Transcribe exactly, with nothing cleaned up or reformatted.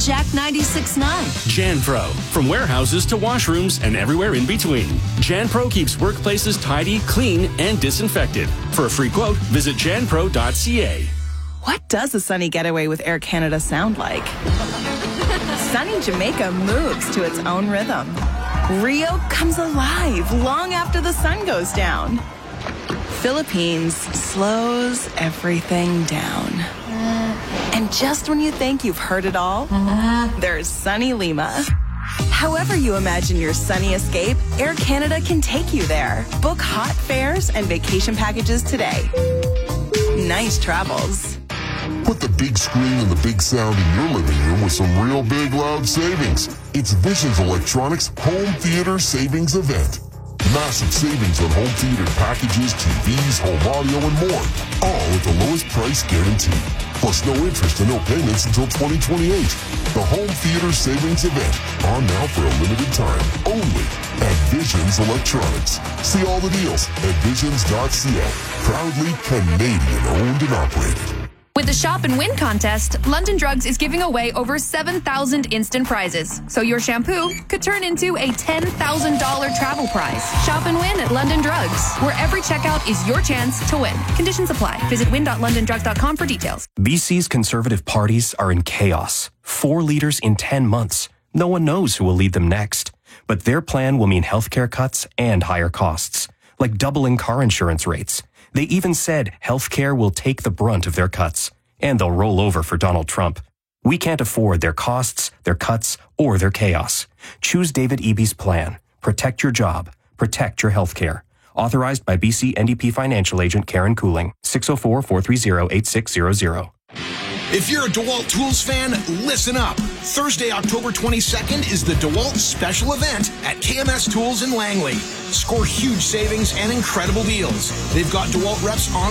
Jack ninety-six point nine. JanPro. From warehouses to washrooms and everywhere in between. JanPro keeps workplaces tidy, clean, and disinfected. For a free quote, visit jan pro dot c a. What does a sunny getaway with Air Canada sound like? Sunny Jamaica moves to its own rhythm. Rio comes alive long after the sun goes down. Philippines slows everything down. And just when you think you've heard it all, there's sunny Lima. However you imagine your sunny escape, Air Canada can take you there. Book hot fares and vacation packages today. Nice travels. Put the big screen and the big sound in your living room with some real big loud savings. It's Visions Electronics Home Theater Savings Event. Massive savings on home theater packages, T Vs, home audio, and more. All at the lowest price guarantee. Plus no interest and no payments until twenty twenty-eight. The Home Theater Savings Event on now for a limited time. Only at Visions Electronics. See all the deals at visions dot c a. Proudly Canadian owned and operated. With the Shop and Win contest, London Drugs is giving away over seven thousand instant prizes. So your shampoo could turn into a ten thousand dollars travel prize. Shop and win at London Drugs, where every checkout is your chance to win. Conditions apply. Visit win dot london drugs dot com for details. B C's Conservative parties are in chaos. Four leaders in ten months. No one knows who will lead them next. But their plan will mean healthcare cuts and higher costs, like doubling car insurance rates. They even said healthcare will take the brunt of their cuts, and they'll roll over for Donald Trump. We can't afford their costs, their cuts, or their chaos. Choose David Eby's plan. Protect your job. Protect your healthcare. Authorized by B C N D P financial agent Karen Cooling. six oh four, four three zero, eight six zero zero. If you're a DeWalt Tools fan, listen up. Thursday, October twenty-second is the DeWalt special event at K M S Tools in Langley. Score huge savings and incredible deals. They've got DeWalt reps on